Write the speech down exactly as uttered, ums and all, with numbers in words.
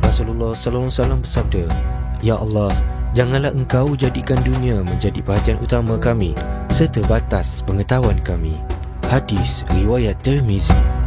Rasulullah sallallahu alaihi wasallam bersabda, "Ya Allah, janganlah Engkau jadikan dunia menjadi perhatian utama kami serta batas pengetahuan kami." Hadis riwayat Tirmizi.